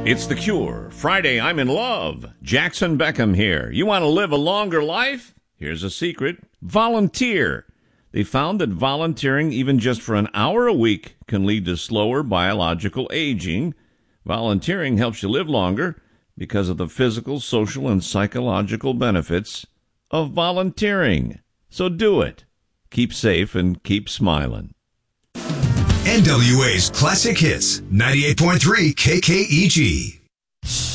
It's The Cure. Friday, I'm in love. Jackson Beckham here. You want to live a longer life? Here's a secret. Volunteer. They found that volunteering, even just for an hour a week, can lead to slower biological aging. Volunteering helps you live longer because of the physical, social, and psychological benefits of volunteering. So do it. Keep safe and keep smiling. NWA's Classic Hits, 98.3 KKEG.